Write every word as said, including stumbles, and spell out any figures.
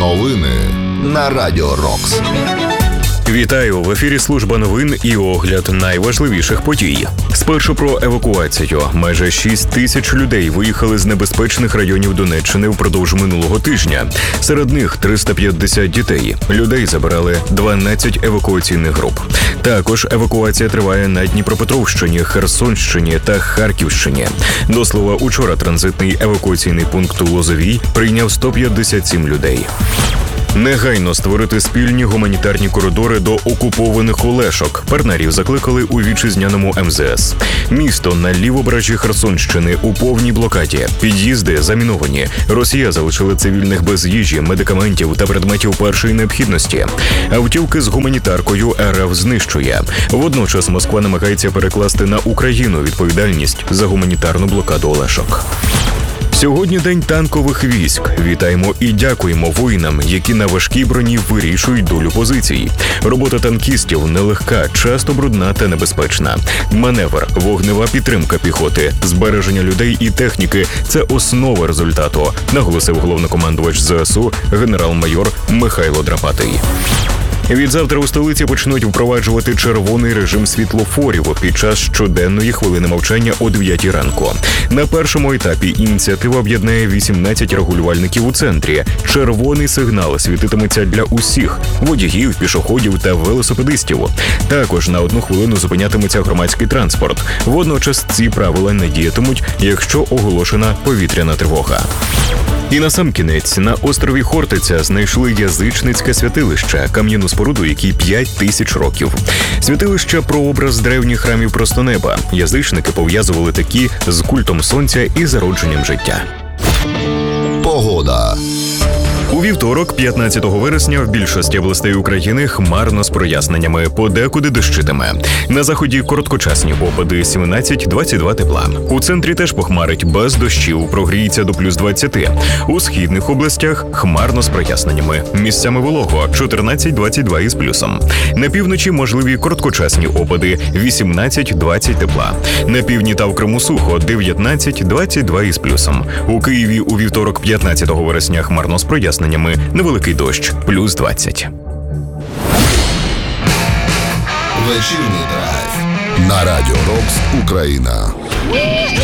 Новини на Радіо Рокс. Вітаю! В ефірі служба новин і огляд найважливіших подій. Спершу про евакуацію. Майже шість тисяч людей виїхали з небезпечних районів Донеччини впродовж минулого тижня. Серед них триста п'ятдесят дітей. Людей забирали дванадцять евакуаційних груп. Також евакуація триває на Дніпропетровщині, Херсонщині та Харківщині. До слова, учора транзитний евакуаційний пункт у Лозовій прийняв сто п'ятдесят сім людей. Негайно створити спільні гуманітарні коридори до окупованих Олешок. Партнерів закликали у вітчизняному ем зе ес. Місто на лівобережжі Херсонщини у повній блокаді. Під'їзди заміновані. Росія залишила цивільних без їжі, медикаментів та предметів першої необхідності. Автівки з гуманітаркою ер еф знищує. Водночас Москва намагається перекласти на Україну відповідальність за гуманітарну блокаду Олешок. Сьогодні день танкових військ. Вітаємо і дякуємо воїнам, які на важкій броні вирішують долю позицій. Робота танкістів нелегка, часто брудна та небезпечна. Маневр, вогнева підтримка піхоти, збереження людей і техніки – це основа результату, наголосив головнокомандувач зе ес у генерал-майор Михайло Драпатий. Відзавтра у столиці почнуть впроваджувати червоний режим світлофорів під час щоденної хвилини мовчання о дев'ятій ранку. На першому етапі ініціатива об'єднає вісімнадцять регулювальників у центрі. Червоний сигнал світитиметься для усіх – водіїв, пішоходів та велосипедистів. Також на одну хвилину зупинятиметься громадський транспорт. Водночас ці правила не діятимуть, якщо оголошена повітряна тривога. І насамкінець, на острові Хортиця знайшли язичницьке святилище, кам'яну споруду, якій п'ять тисяч років. Святилище – прообраз древніх храмів просто неба. Язичники пов'язували такі з культом сонця і зародженням життя. Погода. У вівторок, п'ятнадцятого вересня, в більшості областей України хмарно з проясненнями, подекуди дощитиме. На заході короткочасні опади сімнадцять - двадцять два тепла. У центрі теж похмарить, без дощів, прогріється до плюс двадцяти. У східних областях хмарно з проясненнями, місцями волого чотирнадцять - двадцять два із плюсом. На півночі можливі короткочасні опади вісімнадцять - двадцять тепла. На півдні та в Криму сухо дев'ятнадцять - двадцять два із плюсом. У Києві у вівторок, п'ятнадцятого вересня, хмарно з проясненнями. Невеликий дощ, плюс двадцять. Вечірній драйв на Радіо Рокс Україна.